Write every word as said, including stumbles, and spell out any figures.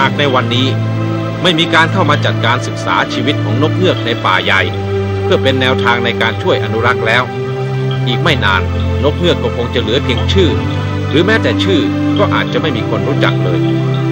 ากในวันนี้ไม่มีการเข้ามาจัดการศึกษาชีวิตของนกเงือกในป่าใหญ่เพื่อเป็นแนวทางในการช่วยอนุรักษ์แล้วอีกไม่นานนกเงือกก็คงจะเหลือเพียงชื่อหรือแม้แต่ชื่อก็อาจจะไม่มีคนรู้จักเลย